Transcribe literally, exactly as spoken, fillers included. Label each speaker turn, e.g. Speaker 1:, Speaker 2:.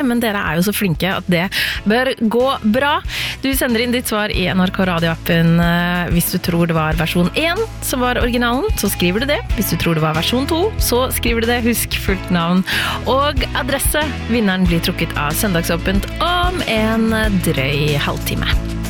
Speaker 1: men dere er jo så flinke at det bør gå bra. Du sender inn ditt svar i N R K radioappen. Hvis du tror det var versjon én som var originalen, så skriver du det. Hvis du tror det var versjon to, så skriver du det. Husk fullt navn og adresse. Vinneren blir trukket av Søndagsåpent om en drøy halvtime.